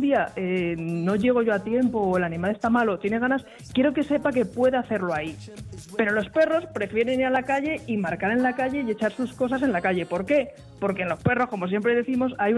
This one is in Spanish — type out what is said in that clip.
día no llego yo a tiempo o el animal está malo, tiene ganas, quiero que sepa que puede hacerlo ahí. Pero los perros prefieren ir a la calle y marcar en la calle y echar sus cosas en la calle. ¿Por qué? Porque en los perros, como siempre decimos, hay